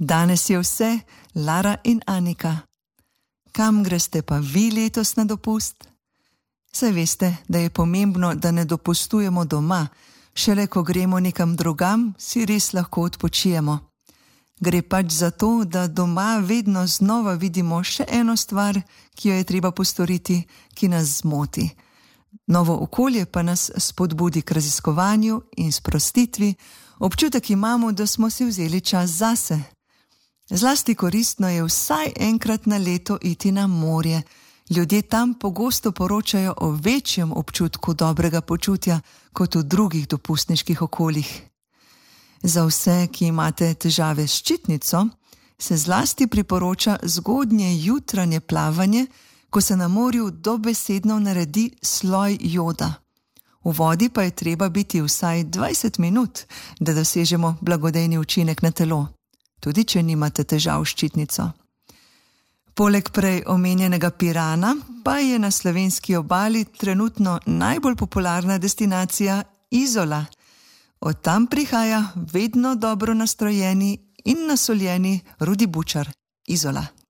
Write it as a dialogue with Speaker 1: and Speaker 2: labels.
Speaker 1: Danes je vse, Lara in Anika. Kam greste pa vi letos na dopust? Saj veste, da je pomembno, da ne dopustujemo doma, šele ko gremo nekam drugam, si res lahko odpočijemo. Gre pač za to, da doma vedno znova vidimo še eno stvar, ki jo je treba postoriti, ki nas zmoti. Novo okolje pa nas spodbudi k raziskovanju in sprostitvi, občutek imamo, da smo si vzeli čas zase. Zlasti koristno je vsaj enkrat na leto iti na morje. Ljudje tam pogosto poročajo o večjem občutku dobrega počutja kot v drugih dopustniških okoljih. Za vse, ki imate težave s ščitnico, se zlasti priporoča zgodnje jutranje plavanje, ko se na morju dobesedno naredi sloj joda. V vodi pa je treba biti vsaj 20 minut, da dosežemo blagodejni učinek na telo, tudi če nimate težav s ščitnico. Poleg prej omenjenega Pirana pa je na slovenski obali trenutno najbolj popularna destinacija Izola. Od tam prihaja vedno dobro nastrojeni in nasoljeni Rudi Bučar. Izola.